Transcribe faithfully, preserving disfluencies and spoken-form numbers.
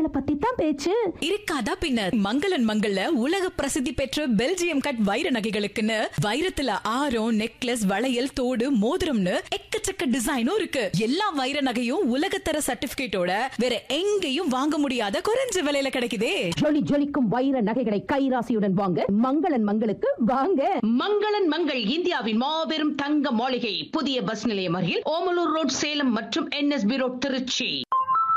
நகைகளை பத்தி தான் பேச்சு. இருக்காதா பின்ன. மங்களன் மங்கள்ல உலக பிரசித்தி பெற்ற பெல்ஜியம் கட் வைர நகைகளுக்குன்னு வைரத்துல ஆரம், நெக்லஸ், வளையல், தோடு, மோதிரம்னு எக்கச்சக்க டிசைனும் இருக்கு. எல்லா வைர நகையும் உலகத்தர சர்டிபிகேட்டோட வேற எங்கேயும் வாங்க முடியாத குறைஞ்ச விலையில கிடைக்குதே. ஜொலி ஜொலிக்கும் வைர நகைகளை கைராசியுடன் வாங்க மங்களன் மங்களுக்கு வாங்க. மங்களன் மங்கள் இந்தியாவின் மாபெரும் தங்க மாளிகை, புதிய பஸ் நிலையம் அருகில் ஓமலூர் ரோட், சேலம் மற்றும் என்எஸ்பி ரோட், திருச்சி.